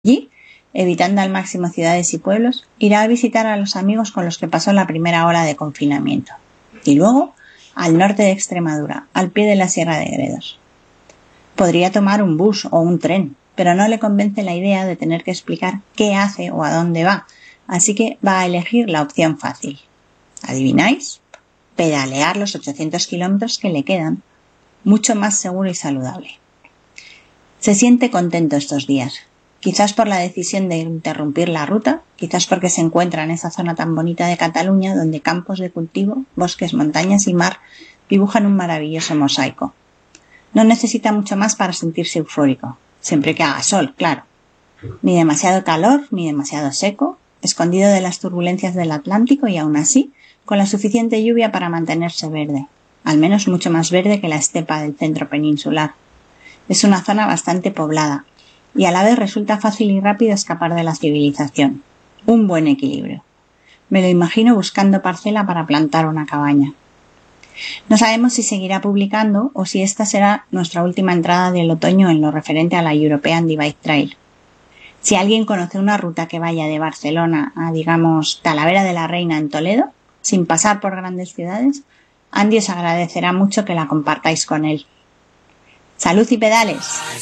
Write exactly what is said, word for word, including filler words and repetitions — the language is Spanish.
Allí, evitando al máximo ciudades y pueblos, irá a visitar a los amigos con los que pasó la primera hora de confinamiento. Y luego, al norte de Extremadura, al pie de la Sierra de Gredos. Podría tomar un bus o un tren, pero no le convence la idea de tener que explicar qué hace o a dónde va, así que va a elegir la opción fácil. ¿Adivináis? Pedalear los ochocientos kilómetros que le quedan, mucho más seguro y saludable. Se siente contento estos días, quizás por la decisión de interrumpir la ruta, quizás porque se encuentra en esa zona tan bonita de Cataluña donde campos de cultivo, bosques, montañas y mar dibujan un maravilloso mosaico. No necesita mucho más para sentirse eufórico, siempre que haga sol, claro. Ni demasiado calor, ni demasiado seco, escondido de las turbulencias del Atlántico y aún así, con la suficiente lluvia para mantenerse verde, al menos mucho más verde que la estepa del centro peninsular. Es una zona bastante poblada y a la vez resulta fácil y rápido escapar de la civilización. Un buen equilibrio. Me lo imagino buscando parcela para plantar una cabaña. No sabemos si seguirá publicando o si esta será nuestra última entrada del otoño en lo referente a la European Divide Trail. Si alguien conoce una ruta que vaya de Barcelona a, digamos, Talavera de la Reina en Toledo, sin pasar por grandes ciudades, Andy os agradecerá mucho que la compartáis con él. ¡Salud y pedales!